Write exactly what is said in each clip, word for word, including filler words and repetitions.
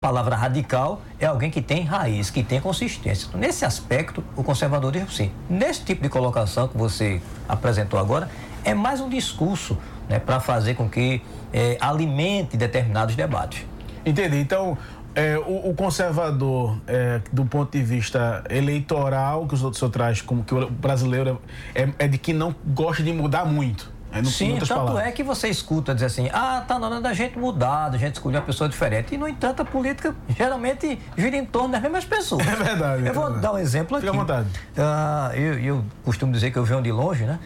palavra radical é alguém que tem raiz, que tem consistência. Então, nesse aspecto, o conservadorismo, sim. Nesse tipo de colocação que você apresentou agora, é mais um discurso, né, para fazer com que é, alimente determinados debates. Entendi. Então, é, o, o conservador, é, do ponto de vista eleitoral, que os outros traz, como que o brasileiro é, é de que não gosta de mudar muito. É, sim, tanto palavras. É que você escuta dizer assim, ah, tá na hora da gente mudar, da gente escolher uma pessoa diferente. E, no entanto, a política geralmente gira em torno das mesmas pessoas. É verdade. Eu é vou verdade. dar um exemplo aqui. Fica à vontade. Ah, eu, eu costumo dizer que eu venho de longe, né?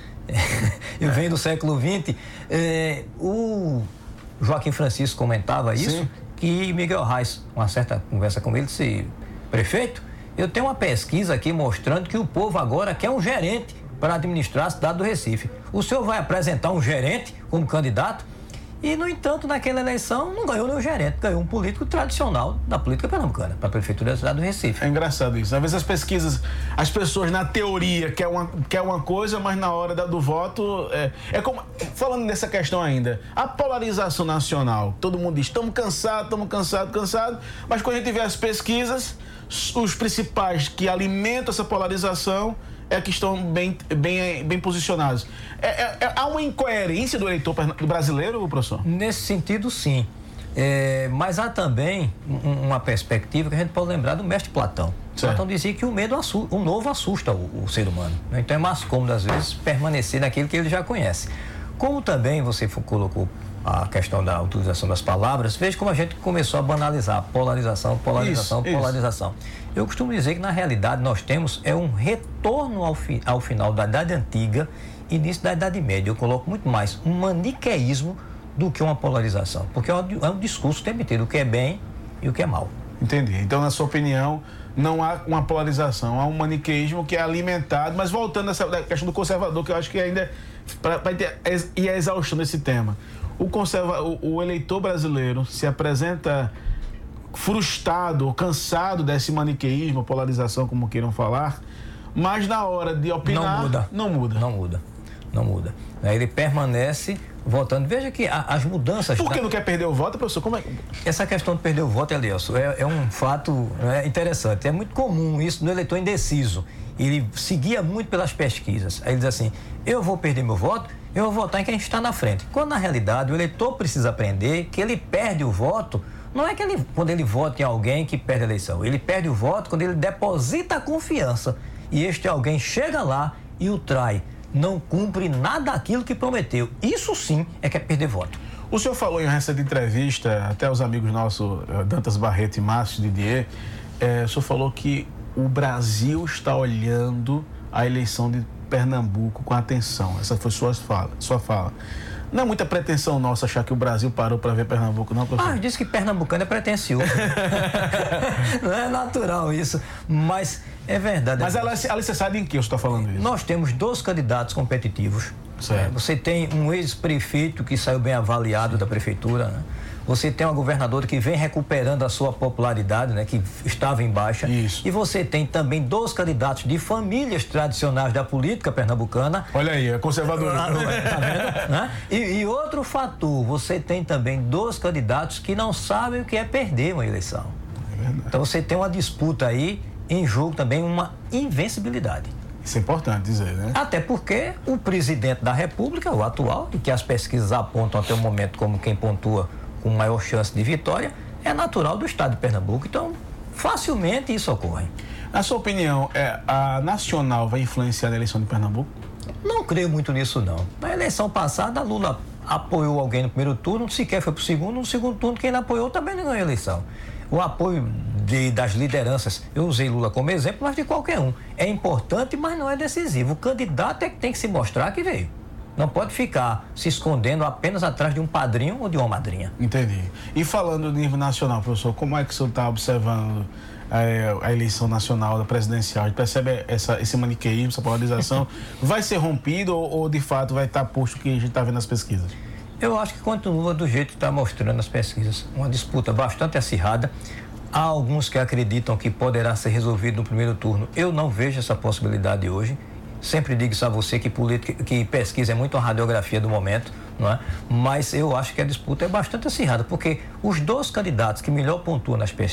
Eu venho do século vinte. É, o Joaquim Francisco comentava isso, sim, que Miguel Reis, uma certa conversa com ele, disse, prefeito, eu tenho uma pesquisa aqui mostrando que o povo agora quer um gerente para administrar a cidade do Recife. O senhor vai apresentar um gerente como candidato? E, no entanto, naquela eleição não ganhou nenhum gerente, ganhou um político tradicional da política pernambucana, para a prefeitura da cidade do Recife. É engraçado isso. Às vezes as pesquisas, as pessoas na teoria querem uma, quer uma coisa, mas na hora da, do voto, é, é como, falando dessa questão ainda, a polarização nacional, todo mundo diz, estamos cansados, estamos cansados, cansados, mas quando a gente vê as pesquisas, os principais que alimentam essa polarização é que estão bem, bem, bem posicionados. É, é, é, há uma incoerência do eleitor brasileiro, professor? Nesse sentido, sim. É, mas há também um, uma perspectiva que a gente pode lembrar do mestre Platão. Certo. Platão dizia que o medo assusta, o novo assusta o, o ser humano. Né? Então é mais cômodo, às vezes, permanecer naquilo que ele já conhece. Como também você colocou a questão da utilização das palavras, veja como a gente começou a banalizar polarização, polarização, isso, polarização. Isso. Eu costumo dizer que, na realidade, nós temos é um retorno ao, fi, ao final da Idade Antiga, início da Idade Média. Eu coloco muito mais um maniqueísmo do que uma polarização, porque é um, é um discurso o tempo inteiro, o que é bem e o que é mal. Entendi. Então, na sua opinião, não há uma polarização, há um maniqueísmo que é alimentado, mas voltando a essa questão do conservador, que eu acho que ainda para ir a exaustão desse tema. O, conserva, o, o eleitor brasileiro se apresenta frustrado, cansado desse maniqueísmo, polarização, como queiram falar, mas na hora de opinar, não muda. Não muda. Não muda. Não muda. Ele permanece votando. Veja que a, as mudanças... Por que da... não quer perder o voto, professor? Como é? Essa questão de perder o voto, Elielson, é, é um fato é, interessante. É muito comum isso no eleitor indeciso. Ele seguia muito pelas pesquisas. Aí ele diz assim, eu vou perder meu voto, eu vou votar em quem está na frente. Quando, na realidade, o eleitor precisa aprender que ele perde o voto, não é que ele, quando ele vota em alguém que perde a eleição. Ele perde o voto quando ele deposita a confiança e este alguém chega lá e o trai. Não cumpre nada daquilo que prometeu. Isso sim é que é perder voto. O senhor falou em uma recente entrevista, até os amigos nossos, Dantas Barreto e Márcio Didier, é, o senhor falou que o Brasil está olhando a eleição de Pernambuco com atenção. Essa foi sua fala. Sua fala. Não é muita pretensão nossa achar que o Brasil parou para ver Pernambuco, não, professor? Ah, disse que pernambucano é pretencioso. Não é natural isso, mas é verdade. Mas ela é alicerçada em que eu estou falando isso? Nós temos dois candidatos competitivos. Certo. Você tem um ex-prefeito que saiu bem avaliado da prefeitura, né? Você tem uma governadora que vem recuperando a sua popularidade, né, que estava em baixa. Isso. E você tem também dois candidatos de famílias tradicionais da política pernambucana. Olha aí, é conservador. Ah, tá vendo? Né? E, e outro fator, você tem também dois candidatos que não sabem o que é perder uma eleição. É verdade. Então você tem uma disputa aí, em jogo também uma invencibilidade. Isso é importante dizer, né? Até porque o presidente da República, o atual, e que as pesquisas apontam até o momento como quem pontua com maior chance de vitória, é natural do estado de Pernambuco. Então, facilmente isso ocorre. Na sua opinião, é, a Nacional vai influenciar a eleição de Pernambuco? Não creio muito nisso, não. Na eleição passada, Lula apoiou alguém no primeiro turno, sequer foi para o segundo, no segundo turno quem não apoiou também não ganhou a eleição. O apoio de, das lideranças, eu usei Lula como exemplo, mas de qualquer um. É importante, mas não é decisivo. O candidato é que tem que se mostrar que veio. Não pode ficar se escondendo apenas atrás de um padrinho ou de uma madrinha. Entendi. E falando do nível nacional, professor, como é que o senhor está observando é, a eleição nacional da presidencial? A gente percebe essa, esse maniqueísmo, essa polarização? Vai ser rompido ou, ou de fato vai estar posto o que a gente está vendo nas pesquisas? Eu acho que continua do jeito que está mostrando as pesquisas. Uma disputa bastante acirrada. Há alguns que acreditam que poderá ser resolvido no primeiro turno. Eu não vejo essa possibilidade hoje. Sempre digo isso a você, que política, que pesquisa é muito uma radiografia do momento. não é? Mas eu acho que a disputa é bastante acirrada, porque os dois candidatos que melhor pontuam nas pesquisas